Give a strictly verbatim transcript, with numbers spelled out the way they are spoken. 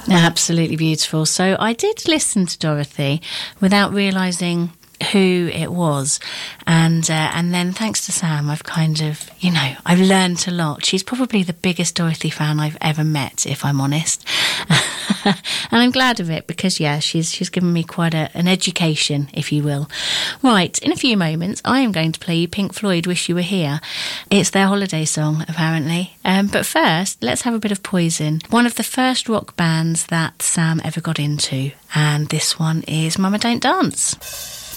Absolutely beautiful. So I did listen to Dorothy without realising who it was, and uh, and then thanks to Sam, I've kind of, you know, I've learned a lot. She's probably the biggest Dorothy fan I've ever met, if I'm honest. And I'm glad of it because, yeah, she's she's given me quite a, an education, if you will. Right, in a few moments, I am going to play you Pink Floyd, Wish You Were Here. It's their holiday song, apparently. Um, but first, let's have a bit of Poison, one of the first rock bands that Sam ever got into. And this one is Mama Don't Dance.